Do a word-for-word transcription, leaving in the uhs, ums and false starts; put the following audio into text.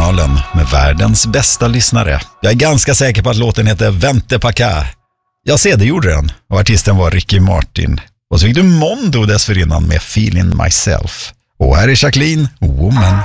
kanalen med världens bästa lyssnare. Jag är ganska säker på att låten heter Vente Packa. Jag ser det gjorde den och artisten var Ricky Martin. Och så fick du Mondo dessförinnan med Feeling Myself. Och här är Jacqueline, Woman.